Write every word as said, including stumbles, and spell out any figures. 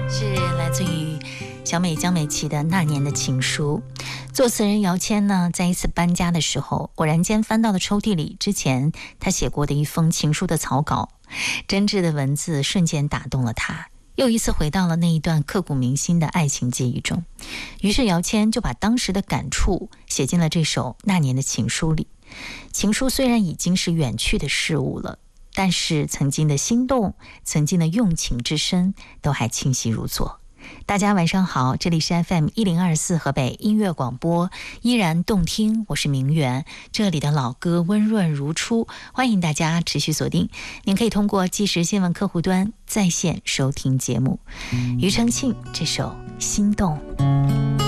是来自于小美江美琪的《那年的情书》。作词人姚谦呢，在一次搬家的时候，偶然间翻到了抽屉里之前他写过的一封情书的草稿，真挚的文字瞬间打动了他，又一次回到了那一段刻骨铭心的爱情记忆中。于是姚谦就把当时的感触写进了这首《那年的情书》里。情书虽然已经是远去的事物了，但是曾经的心动，曾经的用情之深，都还清晰如昨。大家晚上好，这里是 F M 一零二四河北音乐广播，依然动听，我是明媛，这里的老歌温润如初，欢迎大家持续锁定。您可以通过即时新闻客户端在线收听节目。庾澄庆这首《心动》。